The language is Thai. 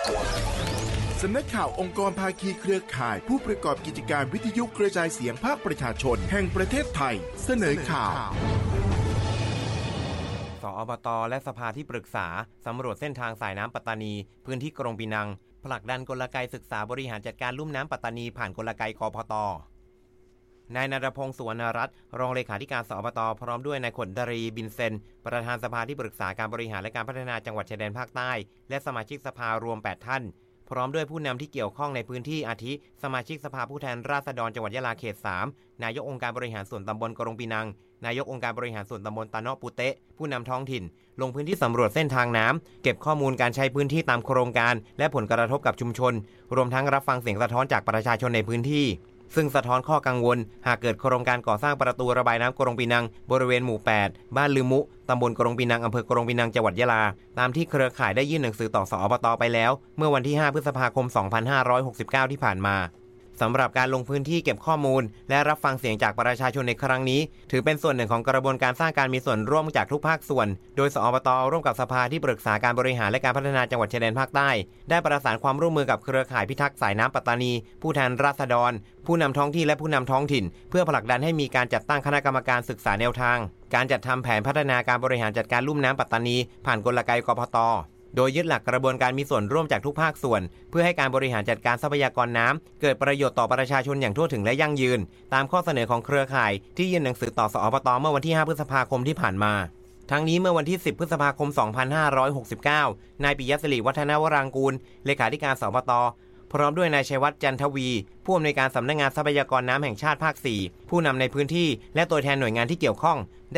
สำนักข่าวองค์กรภาคีเครือข่ายผู้ประกอบกิจการวิทยุกระจายเสียงภาคประชาชนแห่งประเทศไทยเสนอข่าวสอบต.และสภาที่ปรึกษาสำรวจเส้นทางสายน้ำปัตตานีพื้นที่กรงปีนังผลักดันกลไกศึกษาบริหารจัดการลุ่มน้ำปัตตานีผ่านกลไกกพต.นายณัฐพงษ์ สุวรรณรัตน์รองเลขาธิการสอบต.พร้อมด้วยนายขนดรีบินเซนประธานสภาที่ปรึกษาการบริหารและการพัฒนาจังหวัดชายแดนภาคใต้และสมาชิกสภารวม8ท่านพร้อมด้วยผู้นำที่เกี่ยวข้องในพื้นที่อาทิสมาชิกสภาผู้แทนราษฎรจังหวัดยะลาเขต3นายกองค์การบริหารส่วนตำบลกรงปีนังนายกองค์การบริหารส่วนตำบลตาเนาะปูเตะผู้นำท้องถิ่นลงพื้นที่สำรวจเส้นทางน้ำเก็บข้อมูลการใช้พื้นที่ตามโครงการและผลกระทบกับชุมชนรวมทั้งรับฟังเสียงสะท้อนจากประชาชนในพื้นที่ซึ่งสะท้อนข้อกังวลหากเกิดโครงการก่อสร้างประตูระบายน้ำกรงปีนังบริเวณหมู่8บ้านลือมุตำบลกรงปีนังอำเภอกรงปีนังจังหวัดยะลาตามที่เครือข่ายได้ยื่นหนังสือต่อสอบต.ไปแล้วเมื่อวันที่5พฤษภาคม2569ที่ผ่านมาสำหรับการลงพื้นที่เก็บข้อมูลและรับฟังเสียงจากประชาชนในครั้งนี้ถือเป็นส่วนหนึ่งของกระบวนการสร้างการมีส่วนร่วมจากทุกภาคส่วนโดยสอบต.ร่วมกับสภาที่ปรึกษาการบริหารและการพัฒนาจังหวัดชายแดนภาคใต้ได้ประสานความร่วมมือกับเครือข่ายพิทักษ์สายน้ำปัตตานีผู้แทนราษฎรผู้นำท้องที่และผู้นำท้องถิ่นเพื่อผลักดันให้มีการจัดตั้งคณะกรรมการศึกษาแนวทางการจัดทำแผนพัฒนาการบริหารจัดการลุ่มน้ำปัตตานีผ่านกลไกกพต.โดยยึดหลักกระบวนการมีส่วนร่วมจากทุกภาคส่วนเพื่อให้การบริหารจัดการทรัพยากรน้ำเกิดประโยชน์ต่อประชาชนอย่างทั่วถึงและยั่งยืนตามข้อเสนอของเครือข่ายที่ยื่นหนังสือต่อสอบต.เมื่อวันที่5พฤษภาคมที่ผ่านมาทั้งนี้เมื่อวันที่10พฤษภาคม2569นายปิยศิริวัฒนวรางกูลเลขาธิการสอบต.พร้อมด้วยนายชัยวัฒน์จันทวีผู้อำนวยการสำนักงานทรัพยากรน้ำแห่งชาติภาค4ผู้นำในพื้นที่และตัวแทนหน่วยงานที่เกี่ยวข้อง